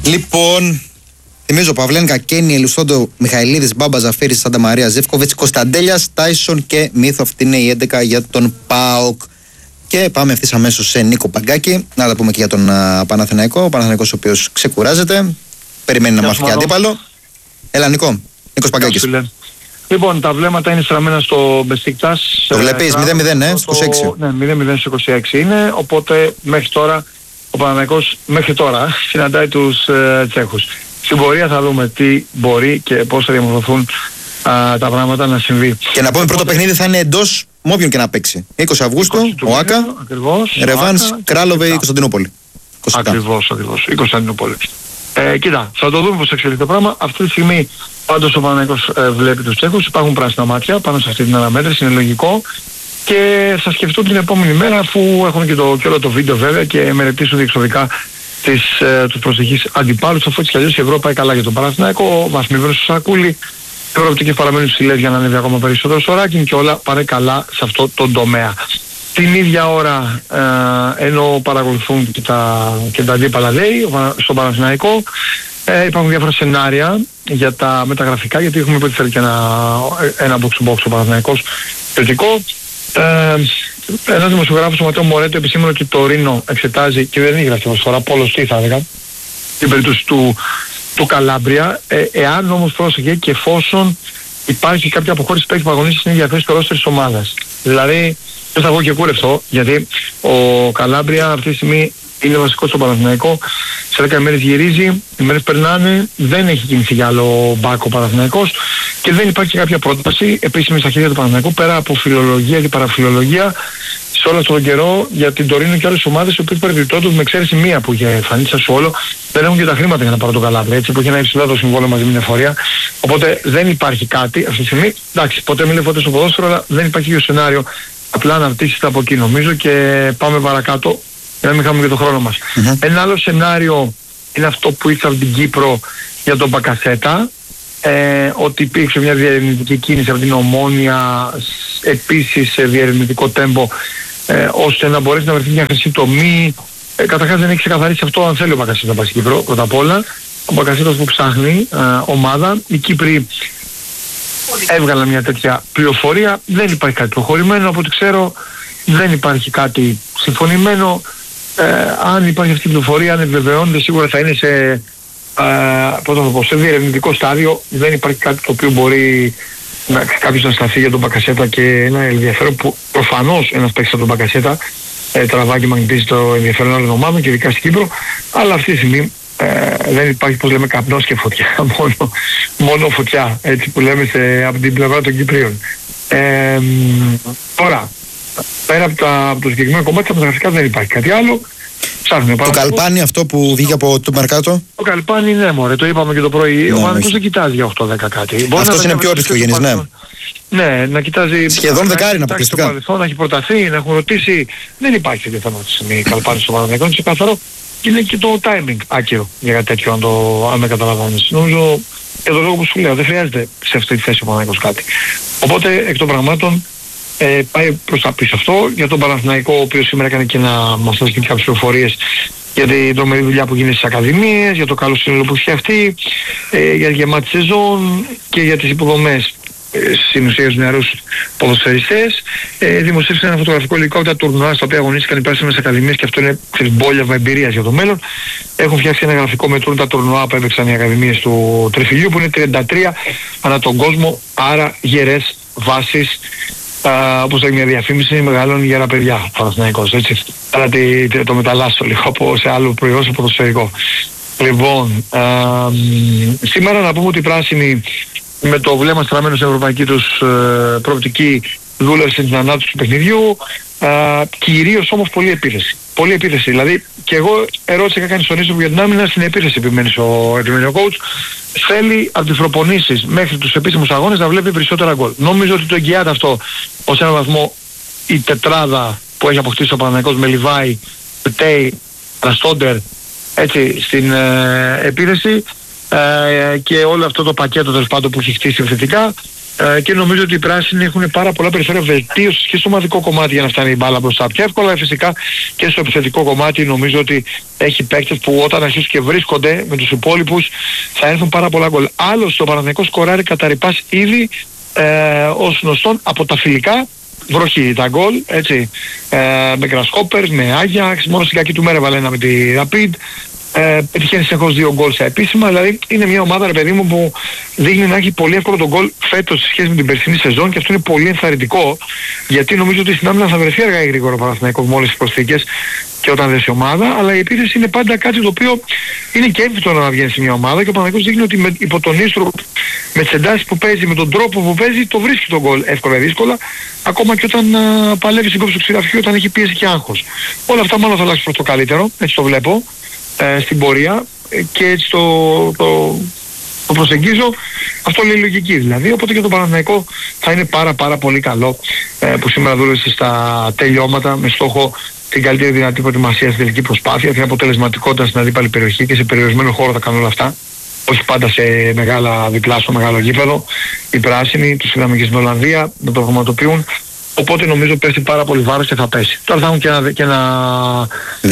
Λοιπόν, θυμίζω Παυλένκα, Κένι, Ελουσόντο, Μιχαηλίδης, Μπάμπα, Ζαφίρης, Σάντα Μαρία, Ζεύκοβιτς, Κωνσταντέλιας, Τάισον και Μίθο. Αυτή είναι η 11 για τον ΠΑΟΚ. Και πάμε ευθύς αμέσως σε Νίκο Παγκάκη. Να τα πούμε και για τον Παναθηναϊκό. Ο Παναθηναϊκός ο οποίος ξεκουράζεται. Περιμένει να μάθει και αντίπαλο. Έλα Νίκο, Νίκος Παγκάκης. Λοιπόν, τα βλέμματα είναι στραμμένα στο Μπεσίκτας. Το βλέπεις 0-0, στους 26. Ναι, 0-0 στους 26 είναι, οπότε μέχρι τώρα ο Παναθηναϊκός συναντάει τους Τσέχους. Στην πορεία θα δούμε τι μπορεί και πώς θα διαμορφωθούν τα πράγματα να συμβεί. Και να πούμε πρώτο παιχνίδι θα είναι εντός με όποιον και να παίξει. 20 Αυγούστου, ο Άκα, Ρεβάνς, Κράλοβε ή Κωνσταντινούπολη. Ακριβώς, η Κωνσταντινούπολη. Κοίτα, θα το δούμε πώς εξελίσσεται το πράγμα. Αυτή τη στιγμή πάντως ο Παναθηναϊκός βλέπει τους Τσέχους, υπάρχουν πράσινα μάτια πάνω σε αυτή την αναμέτρηση, είναι λογικό. Και θα σκεφτούν την επόμενη μέρα, αφού έχουν και όλο το βίντεο βέβαια, και μελετήσουν διεξοδικά τους προσεχείς αντιπάλους, αφού έτσι κι αλλιώς η Ευρώπη πάει καλά για τον Παναθηναϊκό, βαθμιβαίνουν στο σακούλι, οι προοπτικές παραμένουν ψηλές για να ανέβει ακόμα περισσότερο στο ranking και όλα πάνε καλά σε αυτό το τομέα. Την ίδια ώρα, ενώ παρακολουθούν και τα αντίπαλα λέει στον Παναθηναϊκό, υπάρχουν διάφορα σενάρια για τα μεταγραφικά, γιατί έχουμε πει ότι θέλει και ένα box-to-box ο Παναθηναϊκός ποιοτικό. Ένας δημοσιογράφος, ο Ματέο Μορέτο, επισήμανε ότι το Ρήνο εξετάζει, και δεν είναι αυτή προσφορά, πόλος θα έλεγα, την περίπτωση του Καλάμπρια, εάν όμως πρόσεχε και εφόσον υπάρχει κάποια αποχώρηση παίκτη που αγωνίζει στην ίδια θέση του ρόστερ της ομάδας. Δηλαδή, δεν θα βγω και κούρευτο, γιατί ο Καλάμπρια αυτή τη στιγμή είναι βασικός στο Παναθηναϊκό, σε 10 ημέρες γυρίζει, οι μέρες περνάνε, δεν έχει κινηθεί για άλλο μπάκο ο Παναθηναϊκός και δεν υπάρχει κάποια πρόταση επίσημη στα χέρια του Παναθηναϊκού, πέρα από φιλολογία και παραφιλολογία σε όλο αυτόν τον καιρό για την Τωρίνο και άλλες ομάδες, οι οποίες παρεμπιπτόντως, με εξαίρεση μία που είχε εμφανίσει στο όλο, δεν έχουν και τα χρήματα για να πάρουν το Καλάμπρια, έτσι, που έχει ένα υψηλό συμβόλαιο μαζί με την εφορία. Οπότε δεν υπάρχει κάτι αυτή τη στιγμή. Εντάξει, ποτέ μην λεφτώ στο ποδόσφαιρο, αλλά δεν υπάρχει και σενάριο. Απλά αναρτήσεις από εκεί νομίζω και πάμε παρακάτω για να μην χάμε και τον χρόνο μας. Ένα άλλο σενάριο είναι αυτό που ήρθε από την Κύπρο για τον Μπακασέτα, ότι υπήρξε μια διερευνητική κίνηση από την Ομόνια, επίσης σε διερευνητικό τέμπο, ώστε να μπορέσει να βρεθεί μια χρυσή τομή. Καταρχάς δεν έχει ξεκαθαρίσει αυτό αν θέλει ο Μπακασέτα να πάει στην Κύπρο, πρώτα απ' όλα. Ο Μπακασέτας που ψάχνει ομάδα, οι Κύπροι έβγαλαν μια τέτοια πληροφορία, δεν υπάρχει κάτι προχωρημένο, από ό,τι ξέρω δεν υπάρχει κάτι συμφωνημένο. Αν υπάρχει αυτή η πληροφορία, αν επιβεβαιώνεται, σίγουρα θα είναι σε διερευνητικό στάδιο. Δεν υπάρχει κάτι το οποίο μπορεί κάποιος να σταθεί για τον Μπακασέτα, και ένα ενδιαφέρον που προφανώς ένας παίκτης από τον Μπακασέτα τραβάει και μαγνητίζει το ενδιαφέρον άλλων ομάδων και ειδικά στην Κύπρο, αλλά αυτή τη στιγμή δεν υπάρχει, πώς λέμε, καπνός και φωτιά, μόνο φωτιά, έτσι που λέμε από την πλευρά των Κυπρίων. Τώρα, πέρα από το συγκεκριμένο κομμάτι, τα μεταγραφικά δεν υπάρχει κάτι άλλο. Ψάχνουμε το Καλπάνι, αυτό που βγήκε από το Μερκάτο. Το Καλπάνι, ναι, μωρέ, το είπαμε και το πρωί. Ο Παναθηναϊκός δεν κοιτάζει για 8-10 κάτι. Αυτός είναι πιο ρισκογενής, ναι. Ναι, να κοιτάζει. Σχεδόν δεκάρι να αποκλειστικά. Να έχει προταθεί, να έχουν ρωτήσει. Δεν υπάρχει τέτοια θέμα τη στιγμή Καλπάνι στο Παναθηναϊκό. Είναι ξεκάθαρο. Και είναι και το timing άκυρο για κάτι τέτοιο, αν με καταλαβαίνεις. Νομίζω, για τον λόγο που σου λέω, δεν χρειάζεται σε αυτή τη θέση ο Παναθηναϊκός κάτι. Οπότε, εκ των πραγμάτων, πάει προς τα πίσω αυτό. Για τον Παναθηναϊκό, ο οποίος σήμερα έκανε και μας δώσει και κάποιες πληροφορίες για την τρομερή δουλειά που γίνεται στις ακαδημίες, για το καλό σύνολο που έχει αυτή, για τη γεμάτη σεζόν και για τις υποδομές στην ουσία στους νεαρούς ποδοσφαιριστές. Δημοσίευσαν ένα φωτογραφικό υλικό από τα τουρνουά στα οποία αγωνίστηκαν οι πράσινες ακαδημίες, και αυτό είναι μπόλιαβα εμπειρίας για το μέλλον. Έχουν φτιάξει ένα γραφικό με τα τουρνουά που έπαιξαν οι ακαδημίες του Τριφυλιού, που είναι 33 ανά τον κόσμο, άρα γερές βάσεις. Όπως έχει μια διαφήμιση, μεγαλώνει για ένα παιδιά Παναθηναϊκός, έτσι. Άρα το μεταλλάσσω λίγο από σε άλλο προϊόν, σε ποδοσφαιρικό. Λοιπόν, σήμερα να πούμε ότι οι πράσινοι, με το βλέμμα στραμμένο στην ευρωπαϊκή τους προοπτική, δούλευσαν την ανάπτυξη του παιχνιδιού, κυρίως όμως πολλή επίθεση. Πολλή επίθεση, δηλαδή, και εγώ ερώτησα και κάνει στον Ίσο για την άμυνα, στην επίθεση επιμένει ο coach. Θέλει από τις προπονήσεις μέχρι τους επίσημους αγώνες να βλέπει περισσότερα γκολ. Νομίζω ότι το εγγυάται αυτό ως έναν βαθμό η τετράδα που έχει αποκτήσει ο Παναθηναϊκός με Λιβάη, Πτέι, Ραστόντερ, έτσι, στην επίθεση, και όλο αυτό το πακέτο τέλος πάντων που έχει χτίσει επιθετικά. και νομίζω ότι οι πράσινοι έχουν πάρα πολλά περιθώρια βελτίωσης και στο ομαδικό κομμάτι για να φτάνει η μπάλα μπροστά πιο εύκολα, φυσικά και στο επιθετικό κομμάτι νομίζω ότι έχει παίκτες που όταν αρχίσουν και βρίσκονται με τους υπόλοιπους θα έρθουν πάρα πολλά γκολ. Άλλος το Παναθηναϊκός σκοράρει κατά ρηπάς ήδη ως γνωστόν από τα φιλικά βροχή τα γκολ, έτσι, με Grasshopper, με Άγιαξ, μόνο στην κακή του μέρα έβαλε ένα με τη Rapid, πετυχαίνει συνεχώς 2 γκολ στα επίσημα, δηλαδή είναι μια ομάδα, ρε παιδί μου, που δείχνει να έχει πολύ εύκολο τον γκολ φέτος σε σχέση με την περσινή σεζόν και αυτό είναι πολύ ενθαρρυντικό, γιατί νομίζω ότι στην άμυνα θα βρεθεί αργά ή γρήγορα ο Παναθηναϊκός με όλες τις προσθήκες και όταν δέσει ομάδα, αλλά η επίθεση είναι πάντα κάτι το οποίο είναι και εύκολο να βγαίνει σε μια ομάδα και ο Παναθηναϊκός δείχνει ότι υπό τον Ίστρο, με τις εντάσεις που παίζει, με τον τρόπο που παίζει, το βρίσκει τον γκολ εύκολα ή δύσκολα, ακόμα και όταν παλεύει στην κόψη του ξηραφιού, όταν έχει πίεση και άγχος. Όλα αυτά μάλλον θα αλλάξει προς το καλύτερο, έτσι το βλέπω, στην πορεία και έτσι το προσεγγίζω, αυτό λέει λογική δηλαδή, οπότε και το Παναθηναϊκό θα είναι πάρα πολύ καλό που σήμερα δούλεψε στα τελειώματα με στόχο την καλύτερη δυνατή προετοιμασία στην τελική προσπάθεια, την αποτελεσματικότητα στην αντίπαλη περιοχή και σε περιορισμένο χώρο θα κάνουν όλα αυτά. Όχι πάντα σε μεγάλα διπλά στο μεγάλο γήπεδο. Οι πράσινοι, τους είδαμε και στην Ολλανδία, να το πραγματοποιούν. Οπότε νομίζω πέφτει πάρα πολύ βάρος και θα πέσει. Τώρα θα έχουν και ένα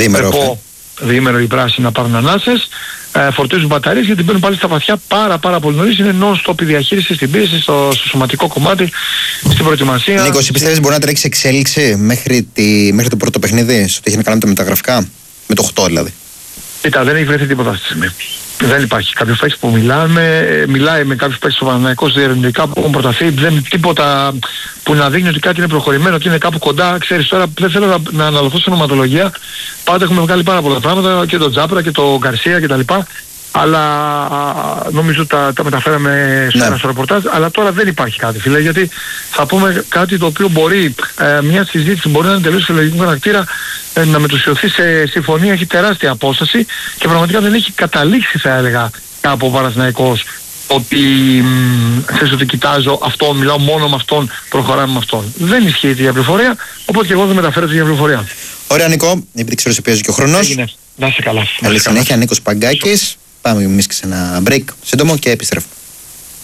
διήμερο οι πράσινοι να πάρουν ανάσες. Φορτίζουν μπαταρίες γιατί μπαίνουν πάλι στα βαθιά πάρα πολύ νωρίς. Είναι non-stop η διαχείριση στην πίεση, στο σωματικό κομμάτι, στην προετοιμασία. Νίκο, πιστεύεις μπορεί να τρέξει εξέλιξη μέχρι το πρώτο παιχνίδι, στο τι έχει να κάνει με τα μεταγραφικά, με το 8 δηλαδή? Κοίτα, δεν έχει βρεθεί τίποτα αυτή τη στιγμή. Δεν υπάρχει κάποιος παίκτης που μιλάει με κάποιους παίκτες στο Παναθηναϊκό διερευνητικά που έχουν προταθεί. Δεν είναι τίποτα που να δείχνει ότι κάτι είναι προχωρημένο, ότι είναι κάπου κοντά. Ξέρεις τώρα, δεν θέλω να αναλωθώ στην ονοματολογία. Πάντα έχουμε βγάλει πάρα πολλά πράγματα και τον Τζάπρα και τον Γκαρσία κτλ. Αλλά νομίζω τα μεταφέραμε σε ένα ρεπορτάζ. Αλλά τώρα δεν υπάρχει κάτι, φίλε, γιατί θα πούμε κάτι το οποίο μπορεί, μια συζήτηση μπορεί να είναι τελείως συλλογικού χαρακτήρα, να μετουσιωθεί σε συμφωνία, έχει τεράστια απόσταση και πραγματικά δεν έχει καταλήξει, θα έλεγα, κάπου ο Παναθηναϊκός ότι θες ότι κοιτάζω αυτόν, μιλάω μόνο με αυτόν, προχωράμε με αυτόν. Δεν ισχύει η πληροφορία, οπότε και εγώ δεν μεταφέρω την πληροφορία. Ωραία, Νικό, επειδή ξέρω σε πιέζει και ο χρόνος. Έγινε. Να είσαι καλά. Καλή συνέχεια, Νίκος Παγκάκης. Πάμε εμείς και σε ένα break σύντομο και επιστρέφουμε.